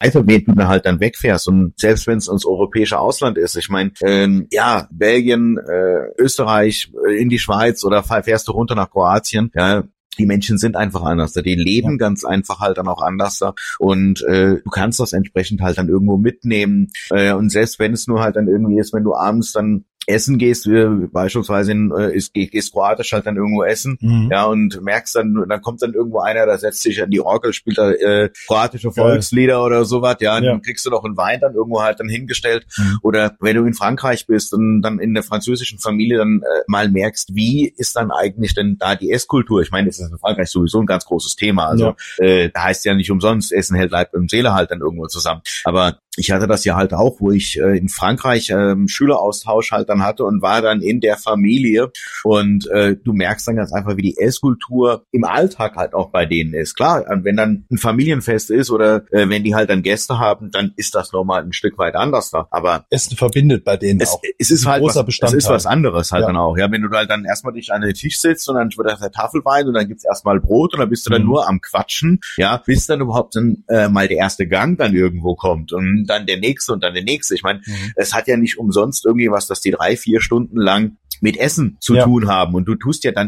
einfach, wenn du halt dann wegfährst und selbst wenn es ins europäische Ausland ist, ich meine, Belgien, Österreich, in die Schweiz oder fährst du runter nach Kroatien, ja, die Menschen sind einfach anders, die leben ganz einfach halt dann auch anders und du kannst das entsprechend halt dann irgendwo mitnehmen und selbst wenn es nur halt dann irgendwie ist, wenn du abends dann essen gehst, beispielsweise gehst kroatisch halt dann irgendwo essen, ja, und merkst dann kommt dann irgendwo einer, da setzt sich an die Orgel, spielt da kroatische Volkslieder oder sowas, ja, und dann kriegst du noch einen Wein dann irgendwo halt dann hingestellt oder wenn du in Frankreich bist und dann in der französischen Familie dann mal merkst, wie ist dann eigentlich denn da die Esskultur? Ich meine, es ist in Frankreich sowieso ein ganz großes Thema, also da heißt ja nicht umsonst, Essen hält Leib und Seele halt dann irgendwo zusammen, aber ich hatte das ja halt auch, wo ich in Frankreich Schüleraustausch halt dann hatte und war dann in der Familie und du merkst dann ganz einfach, wie die Esskultur im Alltag halt auch bei denen ist. Klar, wenn dann ein Familienfest ist oder wenn die halt dann Gäste haben, dann ist das nochmal ein Stück weit anders da. Aber Essen verbindet bei denen auch. Es ist halt großer Bestandteil. Es ist was anderes halt dann auch. Ja, wenn du halt dann erstmal dich an den Tisch sitzt und dann wird auf der Tafel Wein und dann gibt's erstmal Brot und dann bist du dann nur am Quatschen, ja, bis dann überhaupt dann mal der erste Gang dann irgendwo kommt und dann der nächste und dann der nächste. Ich meine, es hat ja nicht umsonst irgendwie was, dass die 3-4 Stunden lang mit Essen zu tun haben und du tust ja dann